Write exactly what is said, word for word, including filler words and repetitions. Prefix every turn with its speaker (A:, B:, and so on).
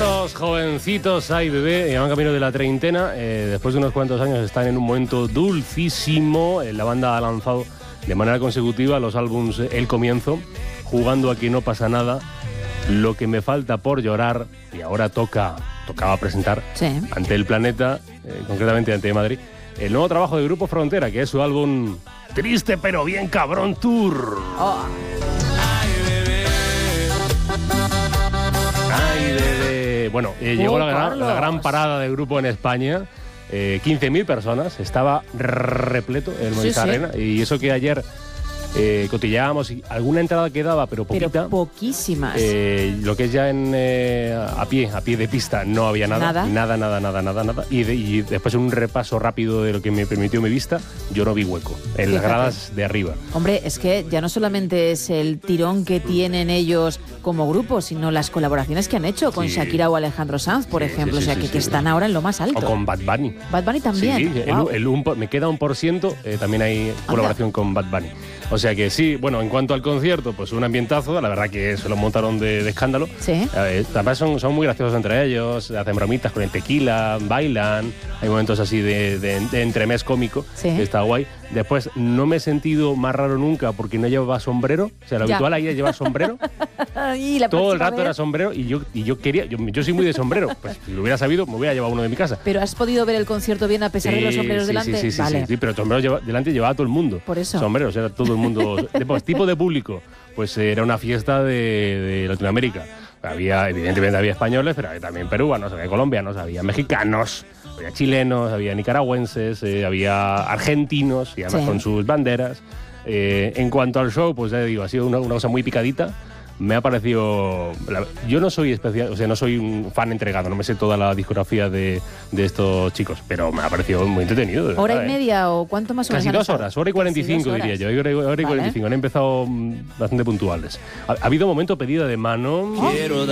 A: Estos jovencitos, ay bebé, llevan camino de la treintena, eh, después de unos cuantos años están en un momento dulcísimo. Eh, la banda ha lanzado de manera consecutiva los álbums El Comienzo, Jugando a que no pasa nada, Lo que me falta por llorar, y ahora toca, tocaba presentar
B: sí.
A: ante el planeta, eh, concretamente ante Madrid, el nuevo trabajo de Grupo Frontera, que es su álbum Triste pero bien cabrón Tour.
B: Oh.
A: Ay, bebé. Bueno, eh,
B: Oh,
A: llegó la gran,
B: Carlos.
A: la gran parada de Grupo en España. Eh, quince mil personas. Estaba repleto el Movistar
B: sí.
A: Arena. Y eso que ayer eh, cotillábamos y alguna entrada quedaba, pero poquita.
B: Pero poquísimas.
A: Eh, lo que es ya en eh, a pie, a pie de pista, no había nada.
B: Nada.
A: Nada, nada, nada, nada, nada. Y, de, y después un repaso rápido de lo que me permitió mi vista, yo no vi hueco. En las
B: Fíjate.
A: gradas de arriba.
B: Hombre, es que ya no solamente es el tirón que tienen ellos como grupo, sino las colaboraciones que han hecho con
A: Sí.
B: Shakira o Alejandro Sanz, por
A: Sí,
B: ejemplo.
A: sí, sí,
B: o sea,
A: sí,
B: que, que
A: sí.
B: están ahora en lo más alto.
A: O con Bad Bunny.
B: Bad Bunny también.
A: Sí, el,
B: Guau.
A: el un por- me queda un por ciento, eh, también hay colaboración con Bad Bunny. O sea que sí, bueno, en cuanto al concierto, pues un ambientazo, la verdad que se lo montaron de, de escándalo.
B: Sí.
A: Eh, además son, son muy graciosos entre ellos, hacen bromitas con el tequila, bailan, hay momentos así de, de, de entremés cómico,
B: Sí.
A: que está guay. Después, no me he sentido más raro nunca porque no llevaba sombrero, o sea, lo
B: Ya.
A: habitual ahí es llevar sombrero.
B: Y la
A: Todo el
B: próxima
A: rato
B: vez-
A: era sombrero y yo, y yo quería, yo, yo soy muy de sombrero, pues si lo hubiera sabido me hubiera llevado uno de mi casa.
B: Pero has podido ver el concierto bien a pesar de los sombreros
A: sí,
B: delante.
A: Sí, sí, sí,
B: vale.
A: sí, sí, pero sombreros lleva- delante llevaba todo el mundo.
B: Por eso.
A: Sombreros, era todo el mundo. De, pues, tipo de público, pues era una fiesta de, de Latinoamérica. Había, evidentemente había españoles, pero había también peruanos, había colombianos, había mexicanos, había chilenos, había nicaragüenses, eh, había argentinos, y además
B: Sí.
A: con sus banderas. Eh, en cuanto al show, pues ya digo, ha sido una, una cosa muy picadita. Me ha parecido... la- yo no soy especial, o sea, no soy un fan entregado, no me sé toda la discografía de, de estos chicos, pero me ha parecido muy entretenido. de
B: ¿Hora y
A: verdad, ¿eh?
B: media o cuánto más o menos?
A: Casi
B: han
A: dos
B: estado?
A: horas, hora y cuarenta y
B: Casi
A: cinco
B: dos
A: diría
B: horas.
A: yo, hora y, hora y
B: Vale.
A: cuarenta y cinco. Han empezado mm, bastante puntuales. Ha, ha habido momento pedida de mano.
B: Oh.
C: Quiero